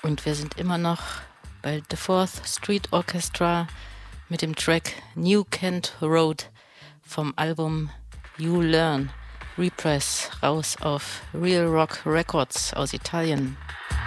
Und wir sind immer noch bei The Fourth Street Orchestra mit dem Track New Kent Road vom Album You Learn Repress raus auf Real Rock Records aus Italien.